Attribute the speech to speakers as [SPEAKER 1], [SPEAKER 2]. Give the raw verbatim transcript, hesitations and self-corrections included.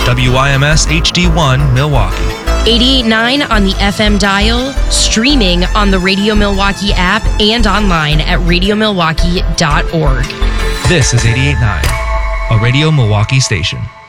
[SPEAKER 1] W I M S H D one Milwaukee.
[SPEAKER 2] eighty-eight point nine on the F M dial, streaming on the Radio Milwaukee app and online at radio milwaukee dot org.
[SPEAKER 1] This is eighty-eight point nine, a Radio Milwaukee station.